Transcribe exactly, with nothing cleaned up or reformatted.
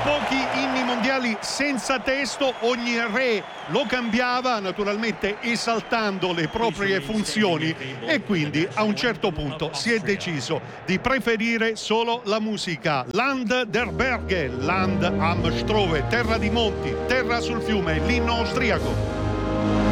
pochi inni mondiali senza testo, ogni re lo cambiava, naturalmente esaltando le proprie funzioni, e quindi a un certo punto si è deciso di preferire solo la musica. Land der Berge, Land am Strove, terra di monti, terra sul fiume, l'inno austriaco.